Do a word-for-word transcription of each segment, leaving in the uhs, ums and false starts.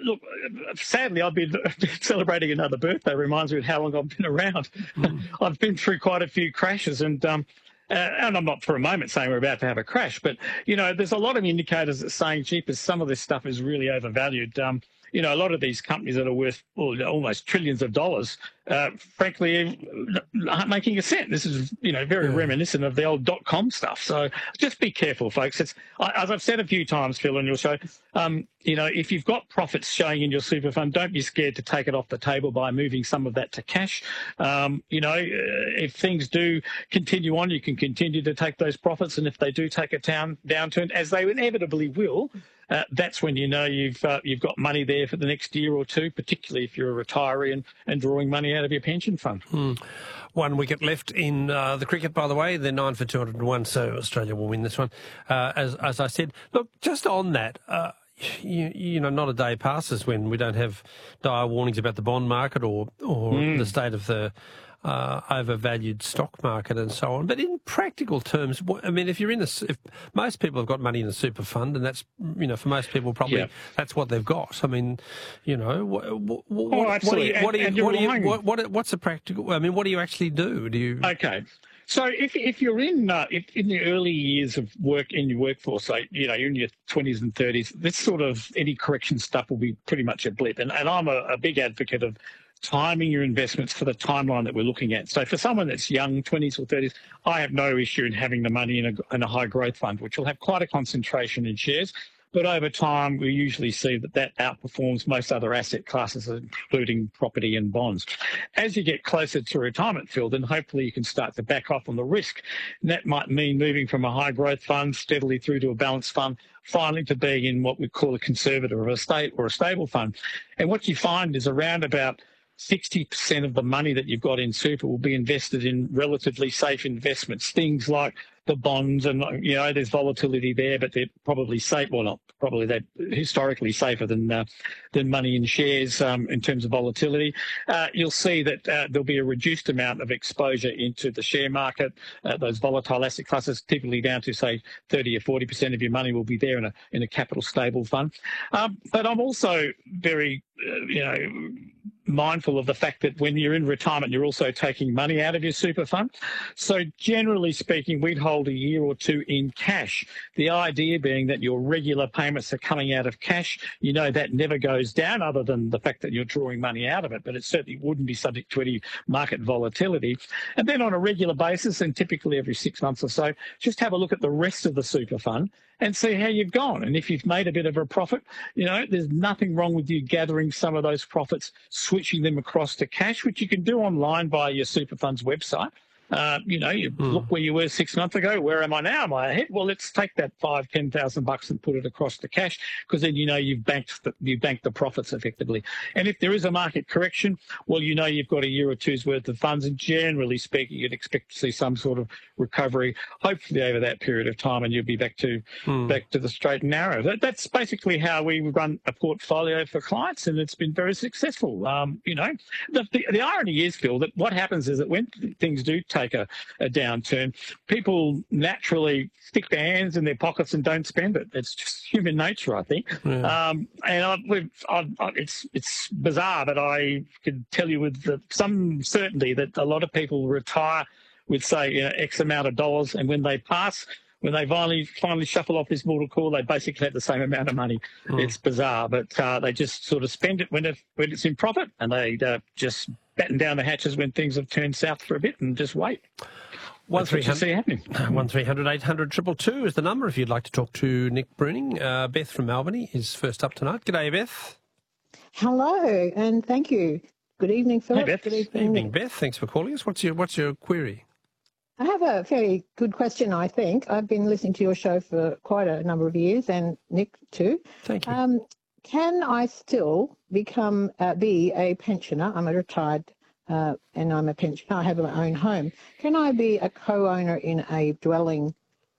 look, sadly, I've been celebrating another birthday. Reminds me of how long I've been around. Mm. I've been through quite a few crashes, and um, uh, and I'm not for a moment saying we're about to have a crash, but you know, there's a lot of indicators that saying, "Jeepers, some of this stuff is really overvalued." Um, you know, a lot of these companies that are worth well, almost trillions of dollars, uh, frankly, aren't making a cent. This is, you know, very Yeah. reminiscent of the old dot-com stuff. So just be careful, folks. It's, as I've said a few times, Phil, on your show, um, you know, if you've got profits showing in your super fund, don't be scared to take it off the table by moving some of that to cash. Um, you know, if things do continue on, you can continue to take those profits. And if they do take a down, downturn, as they inevitably will, Uh, that's when you know you've uh, you've got money there for the next year or two, particularly if you're a retiree and, and drawing money out of your pension fund. Mm. One wicket left in uh, the cricket, by the way. They're nine for two hundred and one, so Australia will win this one. Uh, as as I said, look, just on that, uh, you, you know, not a day passes when we don't have dire warnings about the bond market or or Mm. the state of the Uh, overvalued stock market and so on. But in practical terms, I mean, if you're in a, if most people have got money in a super fund, and that's, you know, for most people probably Yeah. that's what they've got. I mean, you know, what, what, Oh, what, what do you, absolutely. what do you, And- and what do you're you, lying. what, what, what's a practical? I mean, what do you actually do? Do you? Okay. So if if you're in uh, if, in the early years of work in your workforce, like you know you're in your twenties and thirties, this sort of any correction stuff will be pretty much a blip. And and I'm a, a big advocate of timing your investments for the timeline that we're looking at. So for someone that's young, twenties or thirties, I have no issue in having the money in a, in a high growth fund, which will have quite a concentration in shares. But over time, we usually see that that outperforms most other asset classes, including property and bonds. As you get closer to retirement, Phil, then hopefully you can start to back off on the risk. And that might mean moving from a high growth fund steadily through to a balanced fund, finally to being in what we call a conservative or a state or a stable fund. And what you find is around about sixty percent of the money that you've got in super will be invested in relatively safe investments, things like the bonds, and you know there's volatility there, but they're probably safe. Well, not probably, they're historically safer than uh, than money in shares um, in terms of volatility. Uh, you'll see that uh, there'll be a reduced amount of exposure into the share market. Uh, those volatile asset classes, typically down to say thirty or forty percent of your money will be there in a in a capital stable fund. Um, but I'm also very uh, you know mindful of the fact that when you're in retirement, you're also taking money out of your super fund. So generally speaking, we'd hold a year or two in cash. The idea being that your regular payments are coming out of cash. You know, that never goes down other than the fact that you're drawing money out of it, but it certainly wouldn't be subject to any market volatility. And then on a regular basis, and typically every six months or so, just have a look at the rest of the super fund and see how you've gone. And if you've made a bit of a profit, you know, there's nothing wrong with you gathering some of those profits, switching them across to cash, which you can do online via your super fund's website. Uh, you know, you Mm. look where you were six months ago. Where am I now? Am I ahead? Well, let's take that five, ten thousand bucks and put it across to cash, because then you know you've banked the, you've banked the profits effectively. And if there is a market correction, well, you know you've got a year or two's worth of funds, and generally speaking, you'd expect to see some sort of recovery, hopefully over that period of time, and you'll be back to Mm. back to the straight and narrow. That, that's basically how we run a portfolio for clients, and it's been very successful. Um, you know, the, the the irony is, Phil, that what happens is that when things do take a, a downturn, people naturally stick their hands in their pockets and don't spend it. It's just human nature, I think. Yeah. Um, and I, we've, I, I, it's it's bizarre, but I can tell you with the, some certainty that a lot of people retire with, say, you know, X amount of dollars, and when they pass, when they finally finally shuffle off this mortal coil, they basically have the same amount of money. Mm. It's bizarre, but uh, they just sort of spend it when, it, when it's in profit, and they uh, just batten down the hatches when things have turned south for a bit and just wait. One That's what you see happening. One three hundred eight hundred triple two is the number if you'd like to talk to Nick Bruning. Uh, Beth from Albany is first up tonight. G'day, Beth. Hello, and thank you. Good evening, Philip. Beth. Good evening. Evening, Beth. Thanks for calling us. What's your What's your query? I have a fairly good question, I think. I've been listening to your show for quite a number of years, and Nick too. Thank you. Um, can I still become uh, be a pensioner? I'm a retired uh, and I'm a pensioner. I have my own home. Can I be a co-owner in a dwelling,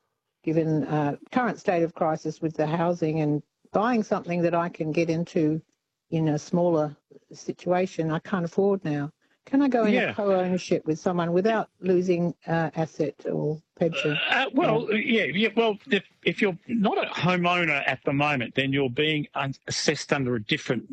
given uh, current state of crisis with the housing, and buying something that I can get into in a smaller situation I can't afford now? Can I go in Yeah. a co-ownership with someone without losing uh, asset or pension? Uh, well, yeah, yeah. Well, if, if you're not a homeowner at the moment, then you're being un- assessed under a different